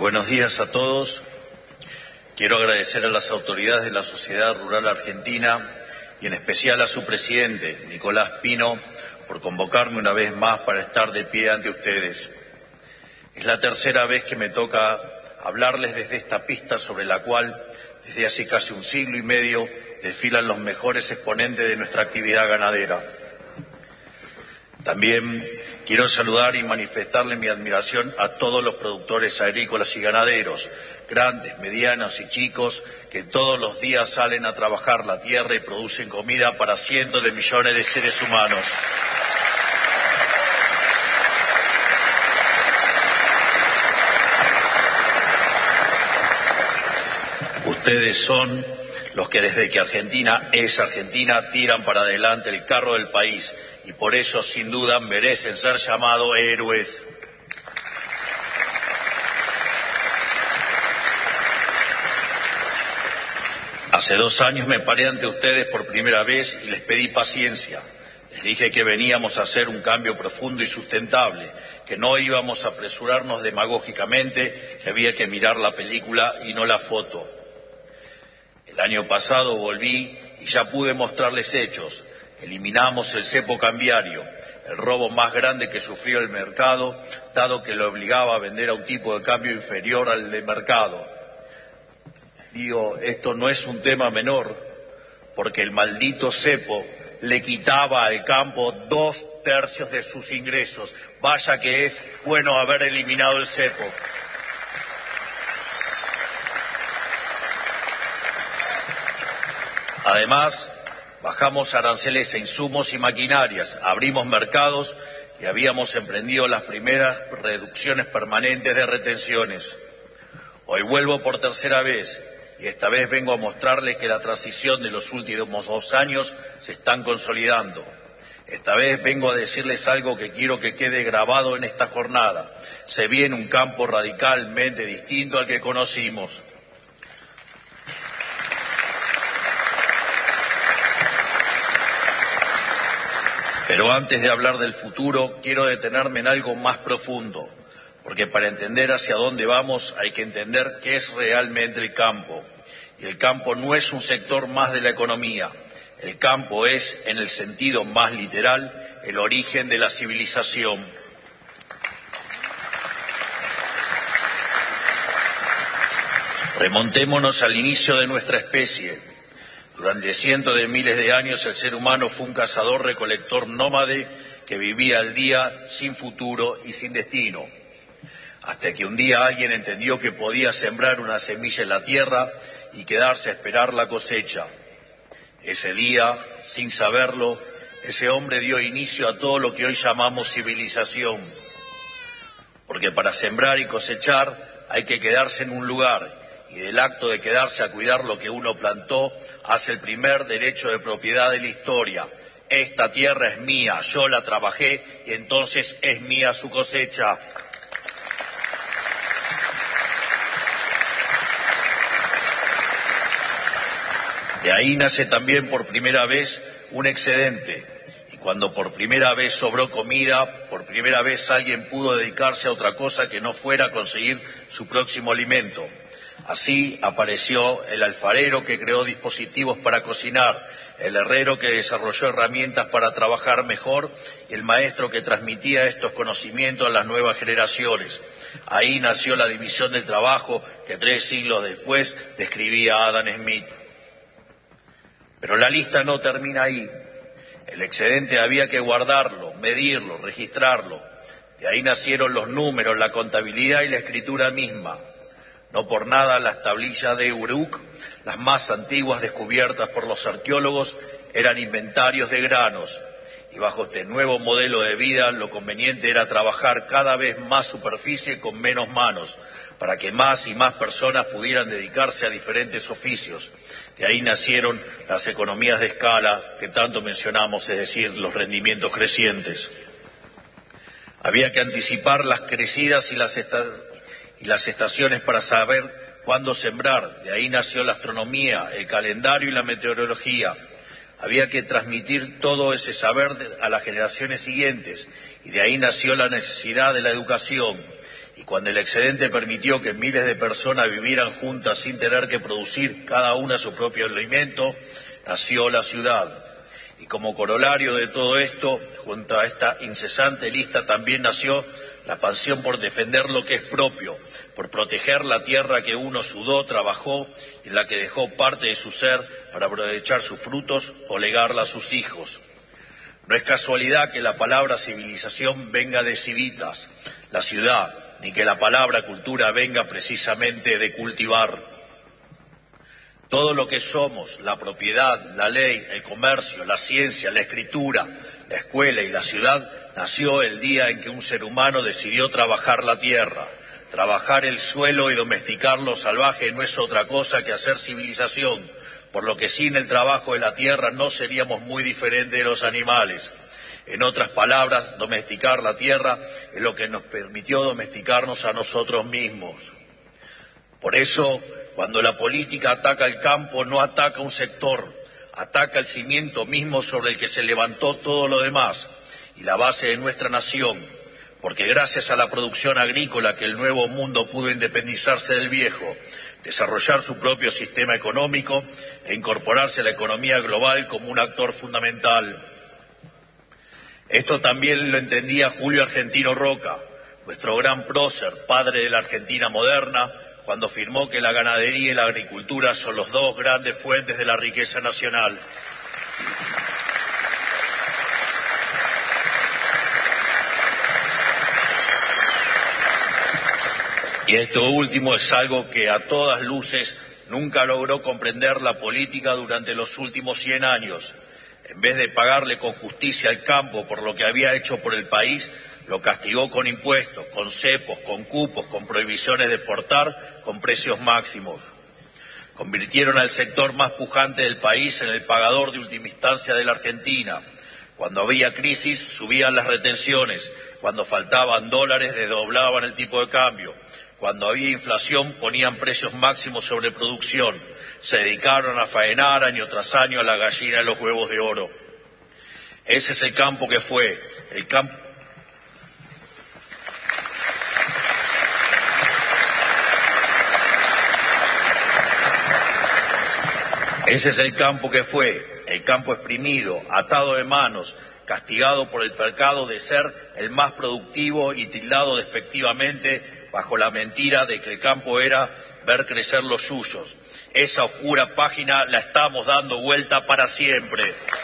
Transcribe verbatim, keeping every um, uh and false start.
Buenos días a todos. Quiero agradecer a las autoridades de la Sociedad Rural Argentina y en especial a su presidente, Nicolás Pino, por convocarme una vez más para estar de pie ante ustedes. Es la tercera vez que me toca hablarles desde esta pista sobre la cual, desde hace casi un siglo y medio, desfilan los mejores exponentes de nuestra actividad ganadera. También quiero saludar y manifestarle mi admiración a todos los productores agrícolas y ganaderos, grandes, medianos y chicos, que todos los días salen a trabajar la tierra y producen comida para cientos de millones de seres humanos. Ustedes son los que desde que Argentina es Argentina tiran para adelante el carro del país y por eso sin duda merecen ser llamados héroes. Hace dos años me paré ante ustedes por primera vez y les pedí paciencia. Les dije que veníamos a hacer un cambio profundo y sustentable, que no íbamos a apresurarnos demagógicamente, que había que mirar la película y no la foto. El año pasado volví y ya pude mostrarles hechos. Eliminamos el cepo cambiario, el robo más grande que sufrió el mercado, dado que lo obligaba a vender a un tipo de cambio inferior al de mercado. Digo, esto no es un tema menor, porque el maldito cepo le quitaba al campo dos tercios de sus ingresos. Vaya que es bueno haber eliminado el cepo. Además, bajamos aranceles a insumos y maquinarias, abrimos mercados y habíamos emprendido las primeras reducciones permanentes de retenciones. Hoy vuelvo por tercera vez y esta vez vengo a mostrarles que la transición de los últimos dos años se están consolidando. Esta vez vengo a decirles algo que quiero que quede grabado en esta jornada. Se viene un campo radicalmente distinto al que conocimos. Pero antes de hablar del futuro, quiero detenerme en algo más profundo, porque para entender hacia dónde vamos hay que entender qué es realmente el campo. Y el campo no es un sector más de la economía. El campo es, en el sentido más literal, el origen de la civilización. Remontémonos al inicio de nuestra especie. Durante cientos de miles de años el ser humano fue un cazador-recolector nómade que vivía al día sin futuro y sin destino. Hasta que un día alguien entendió que podía sembrar una semilla en la tierra y quedarse a esperar la cosecha. Ese día, sin saberlo, ese hombre dio inicio a todo lo que hoy llamamos civilización. Porque para sembrar y cosechar hay que quedarse en un lugar. Y del acto de quedarse a cuidar lo que uno plantó, hace el primer derecho de propiedad de la historia. Esta tierra es mía, yo la trabajé y entonces es mía su cosecha. De ahí nace también por primera vez un excedente. Y cuando por primera vez sobró comida, por primera vez alguien pudo dedicarse a otra cosa que no fuera a conseguir su próximo alimento. Así apareció el alfarero que creó dispositivos para cocinar, el herrero que desarrolló herramientas para trabajar mejor y el maestro que transmitía estos conocimientos a las nuevas generaciones. Ahí nació la división del trabajo que tres siglos después describía Adam Smith. Pero la lista no termina ahí. El excedente había que guardarlo, medirlo, registrarlo. De ahí nacieron los números, la contabilidad y la escritura misma. No por nada las tablillas de Uruk, las más antiguas descubiertas por los arqueólogos, eran inventarios de granos. Y bajo este nuevo modelo de vida, lo conveniente era trabajar cada vez más superficie con menos manos, para que más y más personas pudieran dedicarse a diferentes oficios. De ahí nacieron las economías de escala que tanto mencionamos, es decir, los rendimientos crecientes. Había que anticipar las crecidas y las estaciones. y las estaciones para saber cuándo sembrar. De ahí nació la astronomía, el calendario y la meteorología. Había que transmitir todo ese saber a las generaciones siguientes, y de ahí nació la necesidad de la educación. Y cuando el excedente permitió que miles de personas vivieran juntas sin tener que producir cada una su propio alimento, nació la ciudad. Y como corolario de todo esto, junto a esta incesante lista, también nació la pasión por defender lo que es propio, por proteger la tierra que uno sudó, trabajó, y en la que dejó parte de su ser para aprovechar sus frutos o legarla a sus hijos. No es casualidad que la palabra civilización venga de civitas, la ciudad, ni que la palabra cultura venga precisamente de cultivar. Todo lo que somos, la propiedad, la ley, el comercio, la ciencia, la escritura, la escuela y la ciudad, nació el día en que un ser humano decidió trabajar la tierra. Trabajar el suelo y domesticar lo salvaje no es otra cosa que hacer civilización, por lo que sin el trabajo de la tierra no seríamos muy diferentes de los animales. En otras palabras, domesticar la tierra es lo que nos permitió domesticarnos a nosotros mismos. Por eso, cuando la política ataca el campo, no ataca un sector, ataca el cimiento mismo sobre el que se levantó todo lo demás y la base de nuestra nación, porque gracias a la producción agrícola que el nuevo mundo pudo independizarse del viejo, desarrollar su propio sistema económico e incorporarse a la economía global como un actor fundamental. Esto también lo entendía Julio Argentino Roca, nuestro gran prócer, padre de la Argentina moderna, cuando afirmó que la ganadería y la agricultura son los dos grandes fuentes de la riqueza nacional. Y esto último es algo que a todas luces nunca logró comprender la política durante los últimos cien años. En vez de pagarle con justicia al campo por lo que había hecho por el país, lo castigó con impuestos, con cepos, con cupos, con prohibiciones de exportar, con precios máximos. Convirtieron al sector más pujante del país en el pagador de última instancia de la Argentina. Cuando había crisis, subían las retenciones. Cuando faltaban dólares, desdoblaban el tipo de cambio. Cuando había inflación, ponían precios máximos sobre producción. Se dedicaron a faenar año tras año a la gallina de los huevos de oro. Ese es el campo que fue, el campo. Ese es el campo que fue, el campo exprimido, atado de manos, castigado por el pecado de ser el más productivo y tildado despectivamente bajo la mentira de que el campo era ver crecer los suyos. Esa oscura página la estamos dando vuelta para siempre.